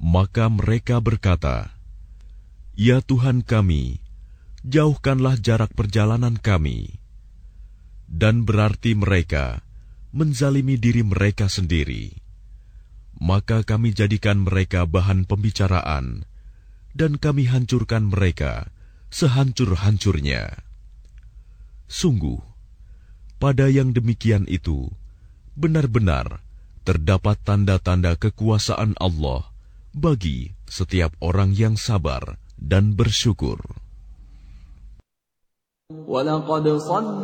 Maka mereka berkata, "Ya Tuhan kami, jauhkanlah jarak perjalanan kami." Dan berarti mereka menzalimi diri mereka sendiri. Maka kami jadikan mereka bahan pembicaraan, dan kami hancurkan mereka sehancur-hancurnya. Sungguh, pada yang demikian itu, benar-benar terdapat tanda-tanda kekuasaan Allah bagi setiap orang yang sabar dan bersyukur.